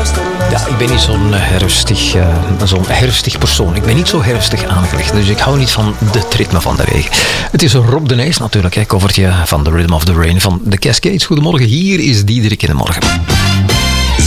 Ja, ik ben niet zo'n herfstig persoon. Ik ben niet zo herfstig aangelegd, dus ik hou niet van het ritme van de regen. Het is Rob de Nijs natuurlijk, covertje van The Rhythm of the Rain van The Cascades. Goedemorgen, hier is Diederik in de morgen.